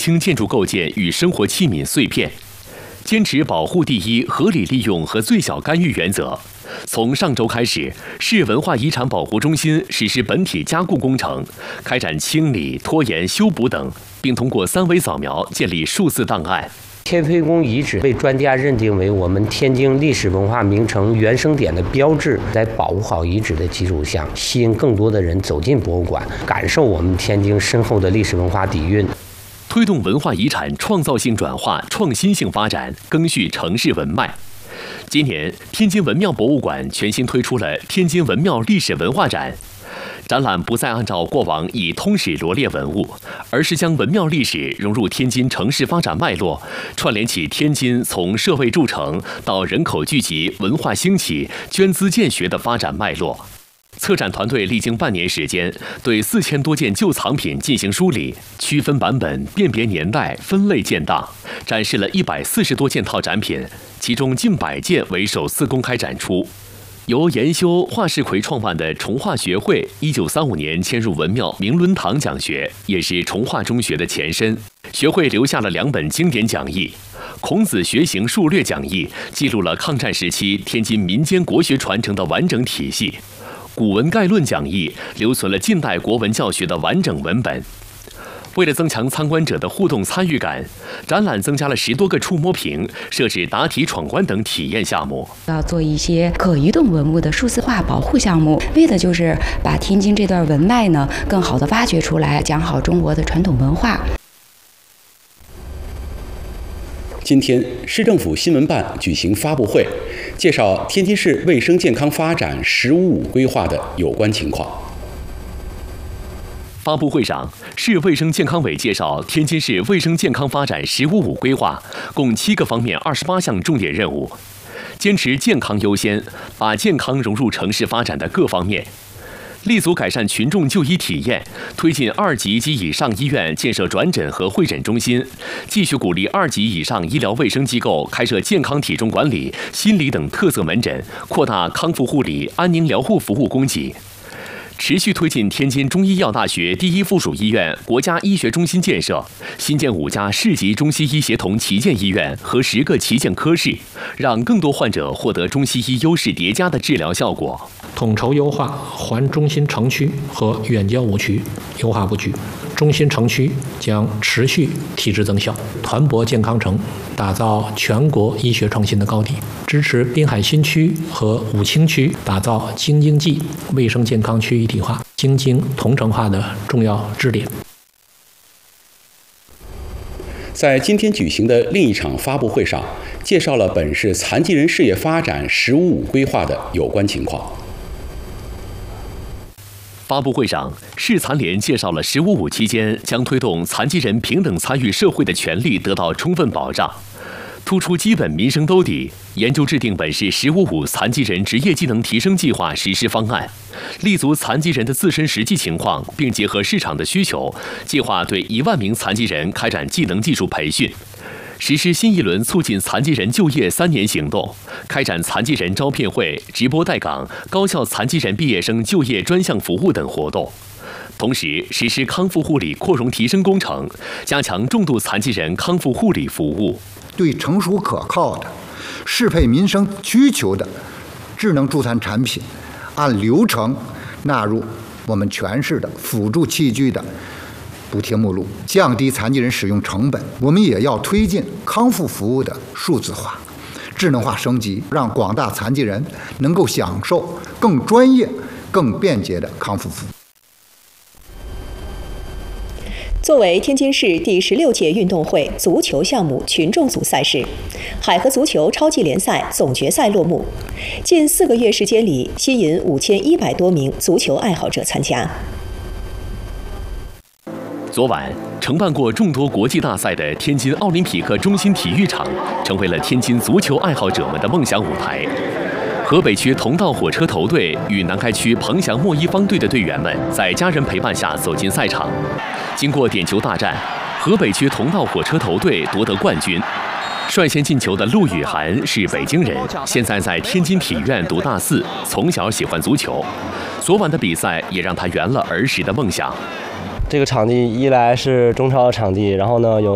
清建筑构件与生活器皿碎片，坚持保护第一、合理利用和最小干预原则。从上周开始，市文化遗产保护中心实施本体加固工程，开展清理、拖延、修补等，并通过3维扫描建立数字档案。 天推宫遗址被专家认定为我们天津历史文化名城原生点的标志，在保护好遗址的基础上，吸引更多的人走进博物馆，感受我们天津深厚的历史文化底蕴。 推动文化遗产创造性转化、创新性发展，赓续城市文脉。今年，天津文庙博物馆全新推出了天津文庙历史文化展。展览不再按照过往以通史罗列文物，而是将文庙历史融入天津城市发展脉络，串联起天津从社会筑城到人口聚集、文化兴起、捐资建学的发展脉络。策展团队历经半年时间，对4000多件旧藏品进行梳理，区分版本、辨别年代、分类建档，展示了140多件套展品，其中近100件为首次公开展出。由研修华世奎创办的重化学会，1935年迁入文庙明伦堂讲学，也是重化中学的前身。学会留下了2本经典讲义，《孔子学行述略讲义》记录了抗战时期天津民间国学传承的完整体系，《古文概论讲义》留存了近代国文教学的完整文本。为了增强参观者的互动参与感，展览增加了10多个触摸屏，设置答题闯关等体验项目。 要做一些可移动文物的数字化保护项目，为的就是把天津这段文脉呢更好的挖掘出来，讲好中国的传统文化。 今天，市政府新闻办举行发布会，介绍天津市卫生健康发展“十五五”规划的有关情况。 发布会上，市卫生健康委介绍天津市卫生健康发展“十五五”规划共7个方面28项重点任务，坚持健康优先，把健康融入城市发展的各方面，立足改善群众就医体验，推进2级及以上医院建设转诊和会诊中心，继续鼓励2级以上医疗卫生机构开设健康体重管理、心理等特色门诊，扩大康复护理、安宁疗护服务供给。持续推进天津中医药大学第1附属医院国家医学中心建设，新建5家市级中西医协同旗舰医院和10个旗舰科室，让更多患者获得中西医优势叠加的治疗效果。 统筹优化环中心城区和远郊5区优化布局，中心城区将持续提质增效，团泊健康城，打造全国医学创新的高地，支持滨海新区和武清区打造京津冀卫生健康区一体化、京津同城化的重要支点。 在今天举行的另一场发布会上，介绍了本市残疾人事业发展“十五五”规划的有关情况。 发布会上，市残联介绍了“十五五”期间将推动残疾人平等参与社会的权利得到充分保障，突出基本民生兜底，研究制定本市“十五五”残疾人职业技能提升计划实施方案，立足残疾人的自身实际情况，并结合市场的需求，计划对1万名残疾人开展技能技术培训。实施新一轮促进残疾人就业3年行动，开展残疾人招聘会、直播带岗、高校残疾人毕业生就业专项服务等活动。同时，实施康复护理扩容提升工程，加强重度残疾人康复护理服务。 对成熟可靠的、适配民生需求的智能助残产品，按流程纳入我们全市的辅助器具的补贴目录，降低残疾人使用成本。我们也要推进康复服务的数字化、智能化升级，让广大残疾人能够享受更专业、更便捷的康复服务。 作为天津市第16届运动会足球项目群众组赛事，海河足球超级联赛总决赛落幕。近4个月时间里，吸引5100多名足球爱好者参加。 昨晚，承办过众多国际大赛的天津奥林匹克中心体育场，成为了天津足球爱好者们的梦想舞台。河北区同道火车头队与南开区彭翔莫一方队的队员们，在家人陪伴下走进赛场。经过点球大战，河北区同道火车头队夺得冠军。率先进球的陆雨涵是北京人，现在在天津体院读大4，从小喜欢足球。昨晚的比赛也让他圆了儿时的梦想。 这个场地一来是中超的场地，然后呢有